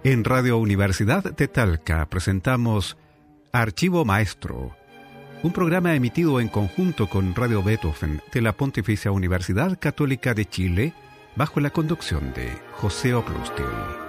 En Radio Universidad de Talca presentamos Archivo Maestro, un programa emitido en conjunto con Radio Beethoven de la Pontificia Universidad Católica de Chile, bajo la conducción de José Oclustil.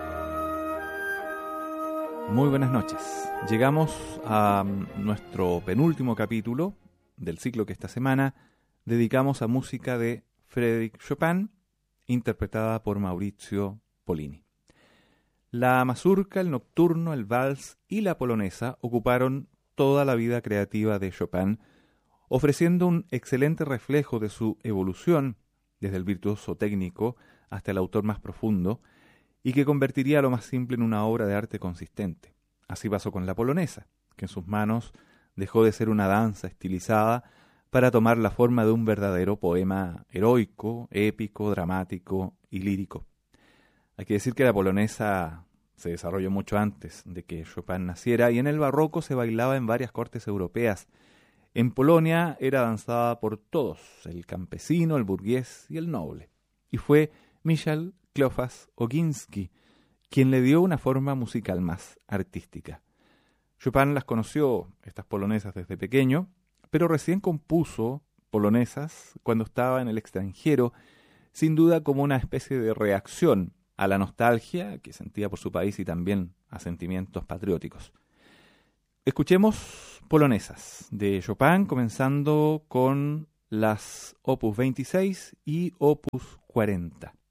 Muy buenas noches. Llegamos a nuestro penúltimo capítulo del ciclo que esta semana dedicamos a música de Frédéric Chopin, interpretada por Maurizio Pollini. La mazurca, el nocturno, el vals y la polonesa ocuparon toda la vida creativa de Chopin, ofreciendo un excelente reflejo de su evolución desde el virtuoso técnico hasta el autor más profundo, y que convertiría lo más simple en una obra de arte consistente. Así pasó con la polonesa, que en sus manos dejó de ser una danza estilizada para tomar la forma de un verdadero poema heroico, épico, dramático y lírico. Hay que decir que la polonesa se desarrolló mucho antes de que Chopin naciera, y en el barroco se bailaba en varias cortes europeas. En Polonia era danzada por todos, el campesino, el burgués y el noble. Y fue Michał Cleofas Ogiński quien le dio una forma musical más artística. Chopin las conoció, estas polonesas, desde pequeño, pero recién compuso polonesas cuando estaba en el extranjero, sin duda como una especie de reacción a la nostalgia que sentía por su país y también a sentimientos patrióticos. Escuchemos polonesas de Chopin, comenzando con las Opus 26 y Opus 40.